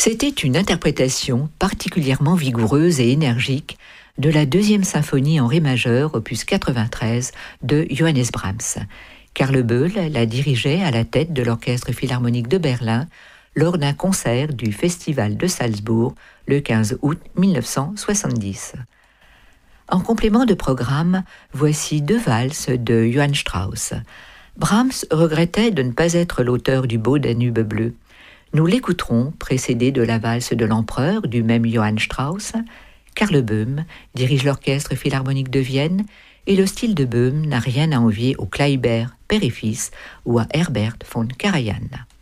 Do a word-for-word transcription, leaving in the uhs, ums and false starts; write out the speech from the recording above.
C'était une interprétation particulièrement vigoureuse et énergique de la deuxième symphonie en ré majeur, opus quatre-vingt-treize, de Johannes Brahms. Karl Böll la dirigeait à la tête de l'Orchestre philharmonique de Berlin lors d'un concert du Festival de Salzbourg le quinze août mille neuf cent soixante-dix. En complément de programme, voici deux valses de Johann Strauss. Brahms regrettait de ne pas être l'auteur du beau Danube bleu. Nous l'écouterons précédé de la valse de l'Empereur du même Johann Strauss. Karl Böhm dirige l'Orchestre philharmonique de Vienne et le style de Böhm n'a rien à envier au Kleiber, père et fils, ou à Herbert von Karajan.